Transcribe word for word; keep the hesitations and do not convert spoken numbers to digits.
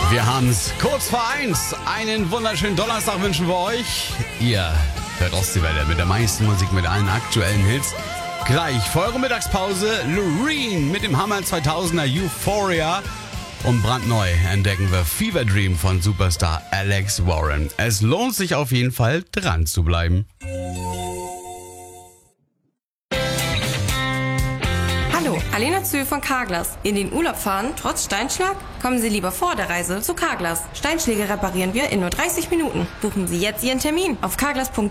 Wir haben's kurz vor eins. Einen wunderschönen Donnerstag wünschen wir euch. Ihr hört Ostseewelle mit der meisten Musik, mit allen aktuellen Hits. Gleich vor eurer Mittagspause Loreen mit dem Hammer zweitausender Euphoria. Und brandneu entdecken wir Fever Dream von Superstar Alex Warren. Es lohnt sich auf jeden Fall, dran zu bleiben. Hallo, Alena Zühl von Carglass. In den Urlaub fahren, trotz Steinschlag? Kommen Sie lieber vor der Reise zu Carglass. Steinschläge reparieren wir in nur dreißig Minuten. Buchen Sie jetzt Ihren Termin auf carglass punkt